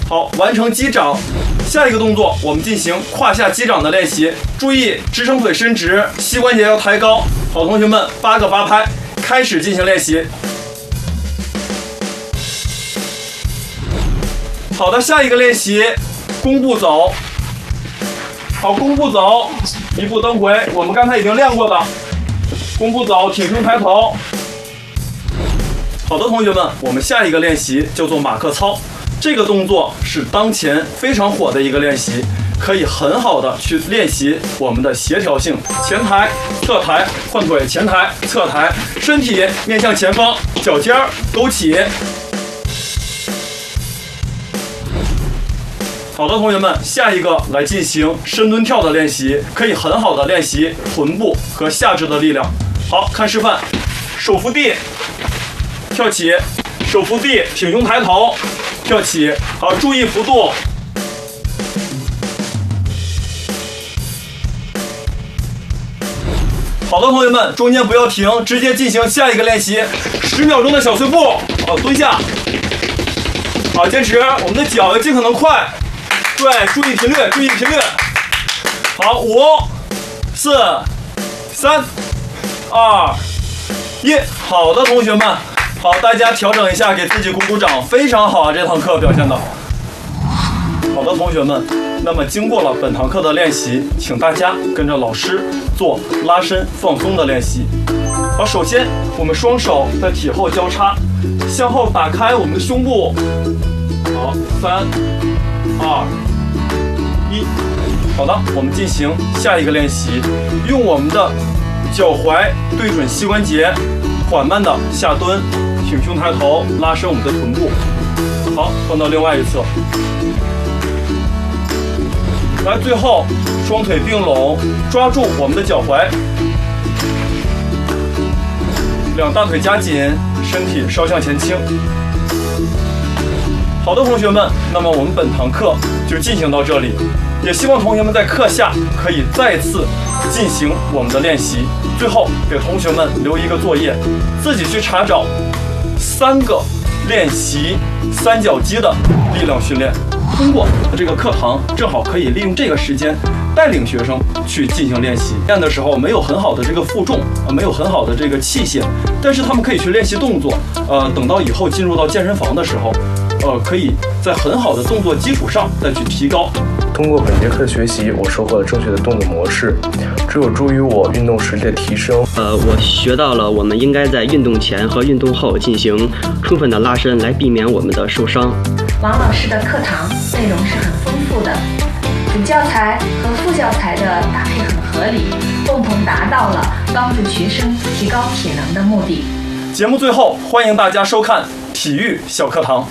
好，完成击掌。下一个动作，我们进行胯下击掌的练习。注意支撑腿伸直，膝关节要抬高。好，同学们，8个8拍，开始进行练习。好的，下一个练习，弓步走。好，弓步走，一步登回，我们刚才已经练过的。弓步走，挺胸抬头。好的，同学们，我们下一个练习叫做马克操。这个动作是当前非常火的一个练习，可以很好的去练习我们的协调性。前抬、侧抬、换腿，前抬、侧抬，身体面向前方，脚尖勾起。好的，同学们，下一个来进行深蹲跳的练习，可以很好的练习臀部和下肢的力量。好，看示范，手扶地，跳起，手扶地，挺胸抬头。跳起，好，注意幅度。好的，同学们，中间不要停，直接进行下一个练习，10秒钟的小碎步。好，蹲下。好，坚持，我们的脚要尽可能快。对，注意频率，注意频率。好，5、4、3、2、1。好的，同学们。好，大家调整一下，给自己鼓鼓掌，非常好啊！这堂课表现的好的，同学们。那么经过了本堂课的练习，请大家跟着老师做拉伸放松的练习。好，首先我们双手在体后交叉，向后打开我们的胸部。好，3、2、1。好的，我们进行下一个练习，用我们的脚踝对准膝关节，缓慢的下蹲。挺胸抬头，拉伸我们的臀部。好，换到另外一侧。来，最后双腿并拢，抓住我们的脚踝，两大腿夹紧，身体稍向前倾。好的，同学们，那么我们本堂课就进行到这里，也希望同学们在课下可以再次进行我们的练习。最后给同学们留一个作业，自己去查找3个练习三角肌的力量训练。通过这个课堂，正好可以利用这个时间带领学生去进行练习。练的时候没有很好的这个负重，没有很好的这个器械，但是他们可以去练习动作。等到以后进入到健身房的时候，可以在很好的动作基础上再去提高。 通过本节课的学习，我收获了正确的动作模式，这有助于我运动实力的提升。 我学到了我们应该在运动前和运动后进行充分的拉伸，来避免我们的受伤。 王老师的课堂内容是很丰富的，主教材和副教材的搭配很合理，共同达到了帮助学生提高体能的目的。 节目最后，欢迎大家收看体育小课堂。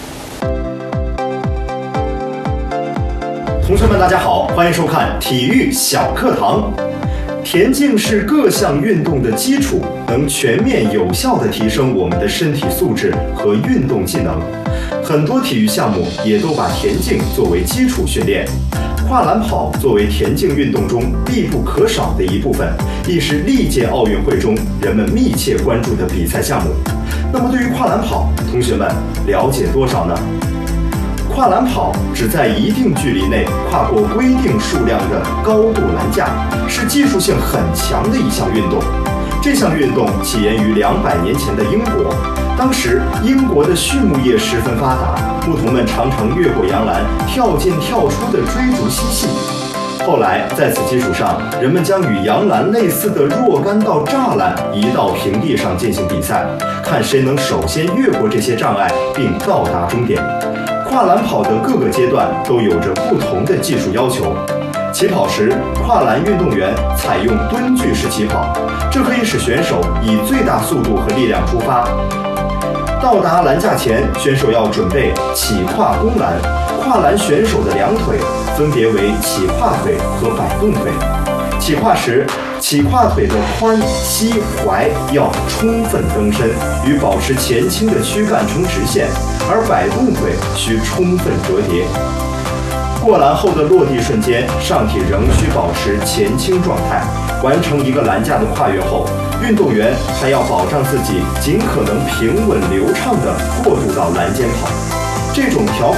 同学们，大家好，欢迎收看体育小课堂。田径是各项运动的基础，能全面有效地提升我们的身体素质和运动技能。很多体育项目也都把田径作为基础训练。跨栏跑作为田径运动中必不可少的一部分，亦是历届奥运会中人们密切关注的比赛项目。那么对于跨栏跑，同学们了解多少呢？跨栏跑指在一定距离内跨过规定数量的高度栏架，是技术性很强的一项运动。这项运动起源于200年前的英国，当时英国的畜牧业十分发达，牧童们常常越过杨栏，跳进跳出的追逐嬉戏。后来在此基础上，人们将与杨栏类似的若干道栅栏移到平地上进行比赛，看谁能首先越过这些障碍并到达终点。跨栏跑的各个阶段都有着不同的技术要求。起跑时，跨栏运动员采用蹲踞式起跑，这可以使选手以最大速度和力量出发。到达栏架前，选手要准备起跨弓栏，跨栏选手的两腿分别为起跨腿和摆动腿。起跨时，起跨腿的髋、膝、踝要充分蹬伸，与保持前倾的躯干成直线，而摆动腿需充分折叠。过栏后的落地瞬间，上体仍需保持前倾状态。完成一个栏架的跨越后，运动员还要保障自己尽可能平稳流畅地过渡到栏间跑。这种调